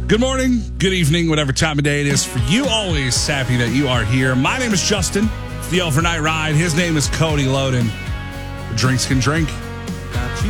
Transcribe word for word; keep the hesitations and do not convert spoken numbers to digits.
Good morning, good evening, whatever time of day it is for you. Always happy that you are here. My name is Justin. It's the Overnight Ride. His name is Cody Loden. Drinks can drink.